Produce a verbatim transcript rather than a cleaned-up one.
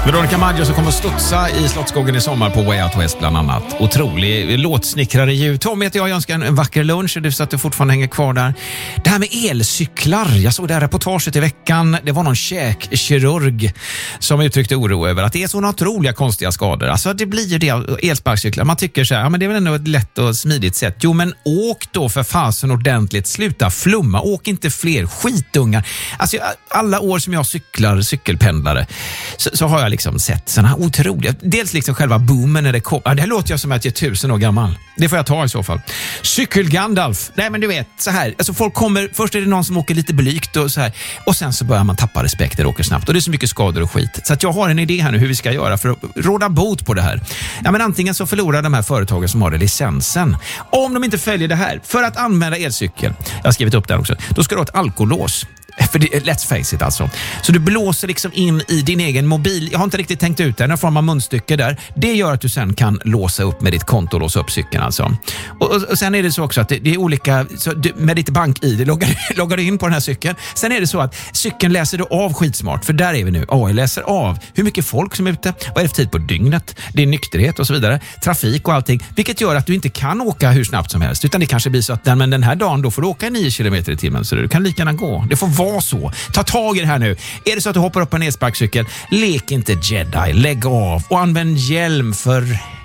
Veronica Maggio som kommer att studsa i Slottsskogen i sommar på Way Out West bland annat. Otrolig låtsnickrare ljud. Tom heter jag, jag önskar en vacker lunch. Du så att du fortfarande hänger kvar där. Det här med elcyklar. Jag såg det här reportaget i veckan. Det var någon käkkirurg som uttryckte oro över att det är så otroliga konstiga skador. Alltså det blir ju det av elsparkcyklar. Man tycker så här, ja men det är väl ändå ett lätt och smidigt sätt. Jo men åk då för fasen ordentligt. Sluta flumma. Åk inte fler skitungar. Alltså alla år som jag cyklar, cykelpendlare, så, så har jag liksom sett såna här otroliga. Dels liksom själva boomen när det kom. Ja, det här låter jag som att jag är tusen år gammal. Det får jag ta i så fall. Cykel-Gandalf. Nej men du vet, så här. Alltså folk kommer, först är det någon som åker lite blygt och så här. Och sen så börjar man tappa respekten och åker snabbt. Och det är så mycket skador och skit. Så att jag har en idé här nu hur vi ska göra för att råda bot på det här. Ja men antingen så förlorar de här företagen som har det licensen. Om de inte följer det här för att använda elcykel. Jag har skrivit upp det här också. Då ska du ha ett alkolås. För det, let's face it alltså. Så du blåser liksom in i din egen mobil. Jag har inte riktigt tänkt ut det. Någon form av munstycke där. Det gör att du sen kan låsa upp med ditt konto och låsa upp cykeln alltså. Och, och, och sen är det så också att det, det är olika, så du, med ditt bank-I D loggar, loggar du in på den här cykeln. Sen är det så att cykeln läser du av skitsmart. För där är vi nu. A I läser av hur mycket folk som är ute. Vad är det för tid på dygnet? Det är nykterhet och så vidare. Trafik och allting. Vilket gör att du inte kan åka hur snabbt som helst. Utan det kanske blir så att men den här dagen då får du åka nio kilometer i timmen. Så du kan lika gärna gå. Det får vara så. Ta tag i det här nu. Är det så att du hoppar upp på en elsparkcykel, lek inte Jedi, lägg av och använd hjälm för